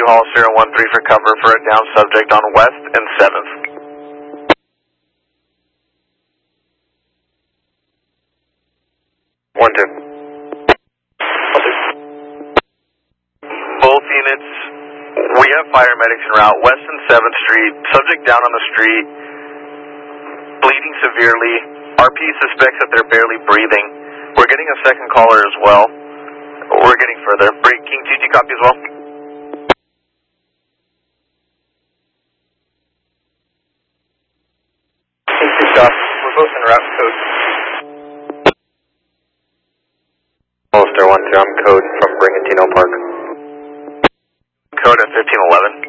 Hollister and 1-3 for cover for a down subject on West and 7th. One, two. Both units, we have fire medics en route, West and 7th Street, subject down on the street, bleeding severely. RP suspects that they're barely breathing. We're getting a second caller as well. We're getting further. King GG copy as well. King 2 stop. We're both en route, code. Hollister 1-2, I'm code from Brigantino Park. Code at 1511.